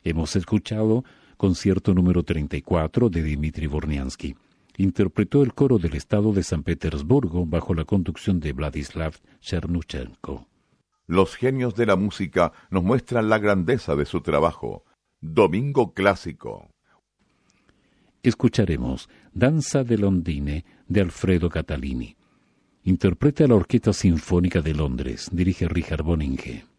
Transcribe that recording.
Hemos escuchado concierto número 34 de Dmitri Vorniansky. Interpretó el coro del Estado de San Petersburgo bajo la conducción de Vladislav Chernuchenko. Los genios de la música nos muestran la grandeza de su trabajo. Domingo Clásico. Escucharemos Danza de Londine de Alfredo Catalini. Interpreta la Orquesta Sinfónica de Londres. Dirige Richard Boninge.